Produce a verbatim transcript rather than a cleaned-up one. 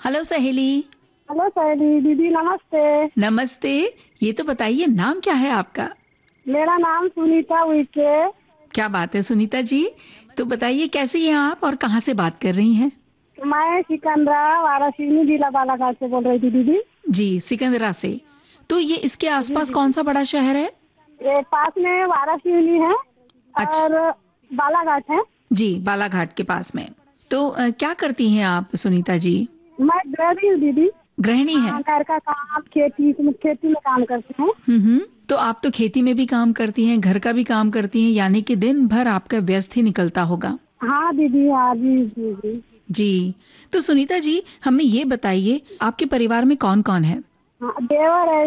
Hello सहेली। Hello सहेली दीदी, नमस्ते। नमस्ते। ये तो बताइए नाम क्या है आपका? मेरा नाम सुनीता उइके। क्या बात है सुनीता जी। तो बताइए कैसी हैं आप और कहाँ से बात कर रही हैं? मैं सिकंदरा वारासिवनी जिला बालाघाट से बोल रही थी दीदी। जी, सिकंदरा से। तो ये इसके जी आसपास दीदी, कौन सा बड़ा शहर है? ये पास में वारासिवनी है अच्छा। और बालाघाट है। जी, बालाघाट के पास में। तो अ, क्या करती हैं आप सुनीता जी? मैं गृहिणी हूँ दीदी। गृहिणी हाँ, हैं। घर का काम, खेती खेती में काम करते हैं। हम्म हम्म। तो आप तो खेती में भी काम करती हैं, घर का भी काम करती हैं, यानी कि दिन भर आपका व्यस्त ही निकलता होगा। हाँ दीदी, हाँ जी जी जी। जी। तो सुनीता जी हमें ये बताइए आपके परिवार में कौन कौन है? हाँ, देवर है,